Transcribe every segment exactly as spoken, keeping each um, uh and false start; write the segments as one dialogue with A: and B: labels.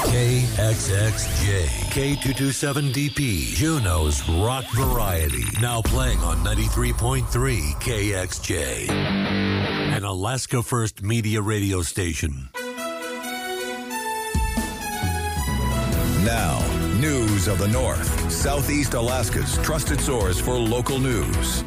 A: K X X J, K two twenty-seven D P, Juneau's rock variety. Now playing on ninety-three point three K X J, an Alaska First Media radio station.
B: Now, news of the North, Southeast Alaska's trusted source for local news.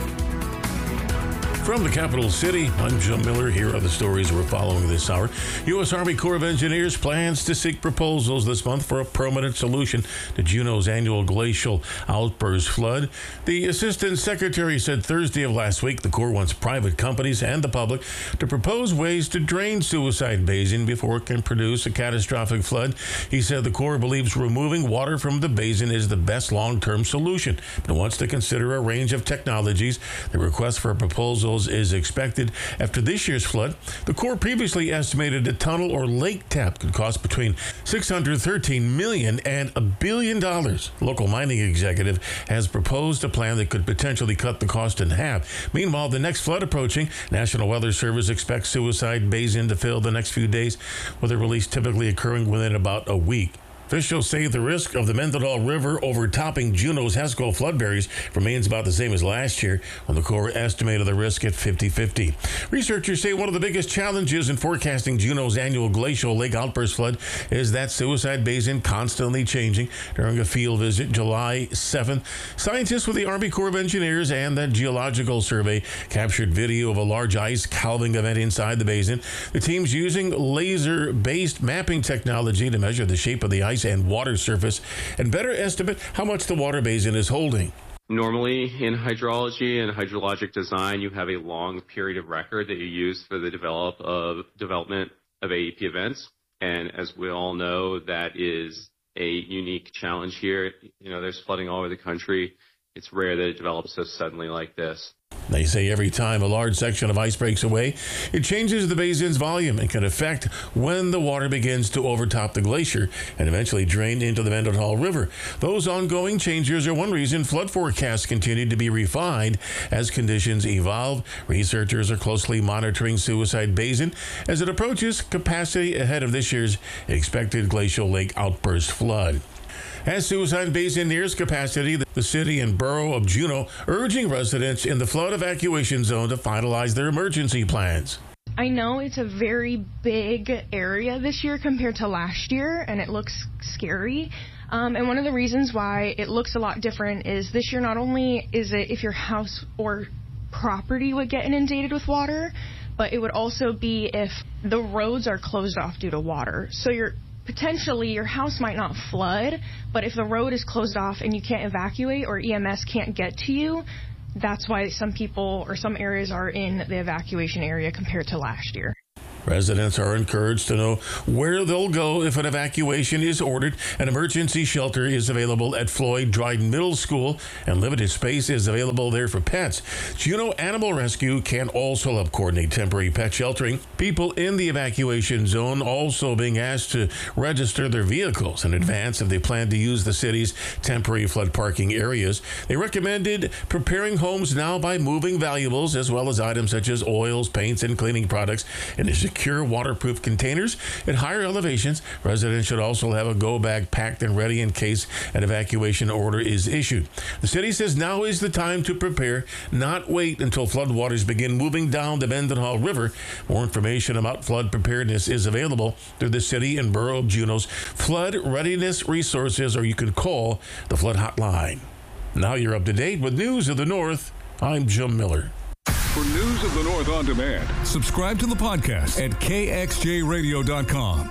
C: From the capital city, I'm Jim Miller. Here are the stories we're following this hour. U S Army Corps of Engineers plans to seek proposals this month for a permanent solution to Juneau's annual glacial outburst flood. The Assistant Secretary said Thursday of last week the Corps wants private companies and the public to propose ways to drain Suicide Basin before it can produce a catastrophic flood. He said the Corps believes removing water from the basin is the best long-term solution, but wants to consider a range of technologies. The request for a proposal is expected after this year's flood. The Corps previously estimated a tunnel or lake tap could cost between six hundred thirteen million dollars and a billion dollars. Local mining executive has proposed a plan that could potentially cut the cost in half. Meanwhile, the next flood approaching, National Weather Service expects Suicide Basin to fill the next few days, with a release typically occurring within about a week. Officials say the risk of the Mendenhall River overtopping Juneau's Haskell flood barriers remains about the same as last year, when the Corps estimated the risk at fifty-fifty. Researchers say one of the biggest challenges in forecasting Juneau's annual glacial lake outburst flood is that Suicide Basin constantly changing. During a field visit July seventh, scientists with the Army Corps of Engineers and the Geological Survey captured video of a large ice calving event inside the basin. The team's using laser-based mapping technology to measure the shape of the ice and water surface and better estimate how much the water basin is holding.
D: Normally in hydrology and hydrologic design, you have a long period of record that you use for the develop of development of A E P events. And as we all know, that is a unique challenge here. You know, there's flooding all over the country. It's rare that it develops so suddenly like this.
C: They say every time a large section of ice breaks away, it changes the basin's volume and can affect when the water begins to overtop the glacier and eventually drain into the Mendenhall River. Those ongoing changes are one reason flood forecasts continue to be refined as conditions evolve. Researchers are closely monitoring Suicide Basin as it approaches capacity ahead of this year's expected glacial lake outburst flood. As Suicide Basin nears capacity, the city and borough of Juneau urging residents in the flood evacuation zone to finalize their emergency plans.
E: I know it's a very big area this year compared to last year, and it looks scary. Um, and one of the reasons why it looks a lot different is this year not only is it if your house or property would get inundated with water, but it would also be if the roads are closed off due to water. So you're potentially your house might not flood, but if the road is closed off and you can't evacuate or E M S can't get to you, that's why some people or some areas are in the evacuation area compared to last year.
C: Residents are encouraged to know where they'll go if an evacuation is ordered. An emergency shelter is available at Floyd Dryden Middle School, and limited space is available there for pets. Juneau Animal Rescue can also help coordinate temporary pet sheltering. People in the evacuation zone also being asked to register their vehicles in advance if they plan to use the city's temporary flood parking areas. They recommended preparing homes now by moving valuables as well as items such as oils, paints, and cleaning products in a secure waterproof containers. At higher elevations, residents should also have a go bag packed and ready in case an evacuation order is issued. The city says now is the time to prepare, not wait until floodwaters begin moving down the Mendenhall River. More information about flood preparedness is available through the city and borough of Juneau's flood readiness resources, or you can call the flood hotline. Now you're up to date with News of the North. I'm Jim Miller.
F: For News of the North on demand, subscribe to the podcast at K X J radio dot com.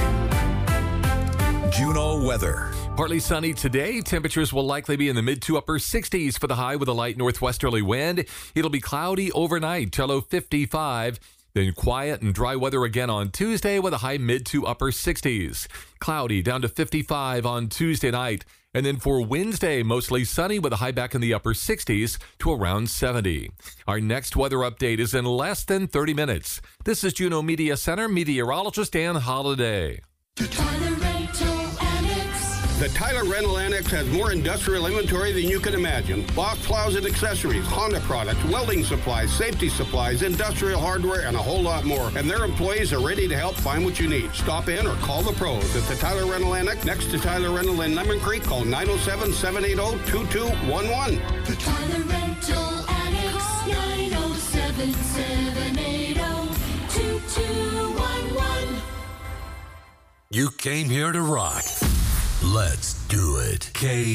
B: Juneau weather.
G: Partly sunny today. Temperatures will likely be in the mid to upper sixties for the high with a light northwesterly wind. It'll be cloudy overnight till low fifty-five. Then quiet and dry weather again on Tuesday with a high mid to upper sixties. Cloudy down to fifty-five on Tuesday night. And then for Wednesday, mostly sunny with a high back in the upper sixties to around seventy. Our next weather update is in less than thirty minutes. This is Juneau Media Center meteorologist Dan Holliday.
H: Tyler Rental Annex. The Tyler Rental Annex has more industrial inventory than you can imagine. Box plows and accessories, Honda products, welding supplies, safety supplies, industrial hardware, and a whole lot more. And their employees are ready to help find what you need. Stop in or call the pros at the Tyler Rental Annex next to Tyler Rental in Lemon Creek. Call nine oh seven, seven eight oh, two two one one.
I: The Tyler Rental Annex, nine oh seven, seven eight oh, two two one one.
A: You came here to rock. Let's do it. K